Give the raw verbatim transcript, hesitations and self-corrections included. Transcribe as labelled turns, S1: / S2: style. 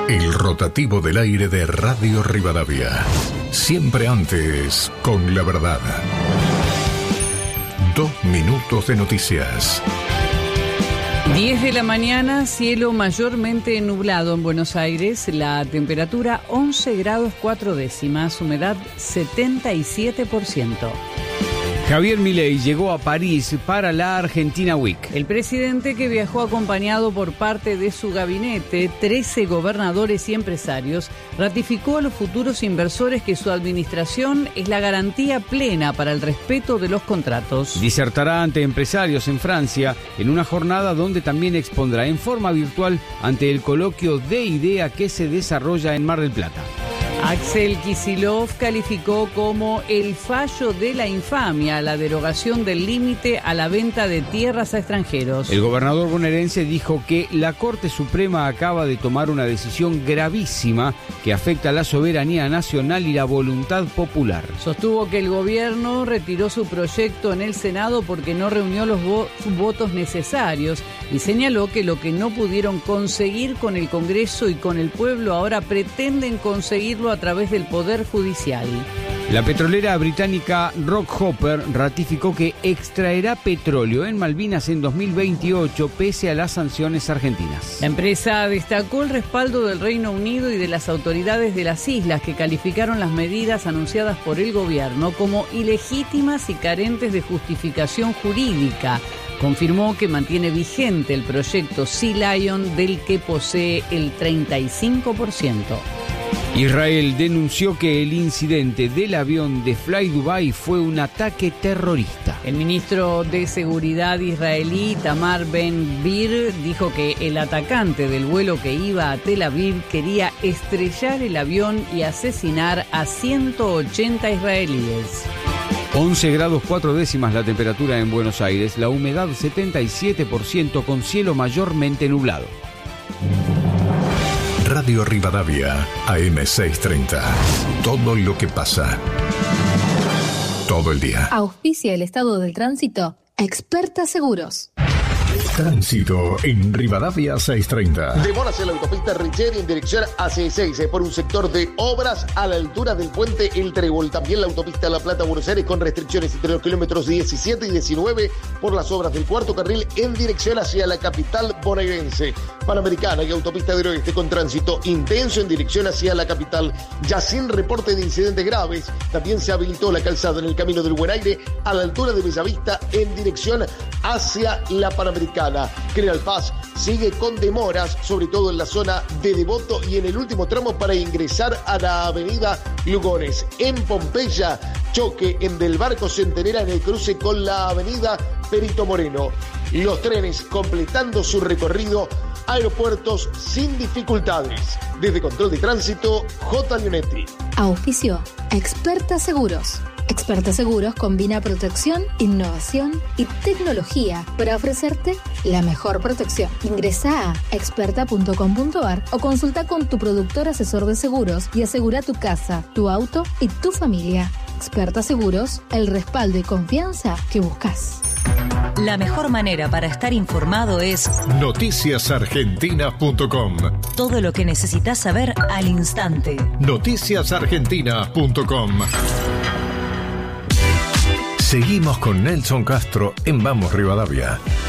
S1: El rotativo del aire de Radio Rivadavia. Siempre antes, con la verdad. Dos minutos de noticias.
S2: diez de la mañana, cielo mayormente nublado en Buenos Aires, la temperatura once grados cuatro décimas, humedad setenta y siete por ciento.
S3: Javier Milei llegó a París para la Argentina Week.
S2: El presidente, que viajó acompañado por parte de su gabinete, trece gobernadores y empresarios, ratificó a los futuros inversores que su administración es la garantía plena para el respeto de los contratos.
S3: Disertará ante empresarios en Francia en una jornada donde también expondrá en forma virtual ante el coloquio de IDEA que se desarrolla en Mar del Plata.
S2: Axel Kicillof calificó como el fallo de la infamia la derogación del límite a la venta de tierras a extranjeros.
S3: El gobernador bonaerense dijo que la Corte Suprema acaba de tomar una decisión gravísima que afecta a la soberanía nacional y la voluntad popular.
S2: Sostuvo que el gobierno retiró su proyecto en el Senado porque no reunió los vo- votos necesarios y señaló que lo que no pudieron conseguir con el Congreso y con el pueblo ahora pretenden conseguirlo a través del Poder Judicial.
S3: La petrolera británica Rockhopper ratificó que extraerá petróleo en Malvinas en dos mil veintiocho pese a las sanciones argentinas.
S2: La empresa destacó el respaldo del Reino Unido y de las autoridades de las islas que calificaron las medidas anunciadas por el gobierno como ilegítimas y carentes de justificación jurídica. Confirmó que mantiene vigente el proyecto Sea Lion del que posee el treinta y cinco por ciento.
S3: Israel denunció que el incidente del avión de Fly Dubai fue un ataque terrorista.
S2: El ministro de Seguridad israelí, Itamar Ben-Gvir, dijo que el atacante del vuelo que iba a Tel Aviv quería estrellar el avión y asesinar a ciento ochenta israelíes.
S3: once grados cuatro décimas la temperatura en Buenos Aires, la humedad setenta y siete por ciento con cielo mayormente nublado.
S1: Radio Rivadavia, A M seiscientos treinta. Todo lo que pasa. Todo el día.
S4: Auspicia el estado del tránsito. Experta Seguros.
S1: Tránsito en Rivadavia seiscientos treinta.
S5: Demoras en la autopista Richeri en dirección a C seis por un sector de obras a la altura del puente El Trébol. También la autopista La Plata Buenos Aires con restricciones entre los kilómetros diecisiete y diecinueve por las obras del cuarto carril en dirección hacia la capital bonaerense. Panamericana y autopista del Oeste con tránsito intenso en dirección hacia la capital, ya sin reporte de incidentes graves. También se habilitó la calzada en el camino del Buen Aire a la altura de Bellavista en dirección hacia la Panamericana. General Paz sigue con demoras, sobre todo en la zona de Devoto y en el último tramo para ingresar a la avenida Lugones. En Pompeya, choque en Del Barco Centenera en el cruce con la avenida Perito Moreno. Los trenes completando su recorrido, aeropuertos sin dificultades. Desde Control de Tránsito, J. Leonetti.
S4: Auspicio Experta Seguros. Experta Seguros combina protección, innovación y tecnología para ofrecerte la mejor protección. Ingresa a experta punto com punto a r o consulta con tu productor asesor de seguros y asegura tu casa, tu auto y tu familia. Experta Seguros, el respaldo y confianza que buscas.
S6: La mejor manera para estar informado es
S1: noticias argentinas punto com.
S6: Todo lo que necesitas saber al instante.
S1: noticias argentinas punto com. Seguimos con Nelson Castro en Vamos Rivadavia.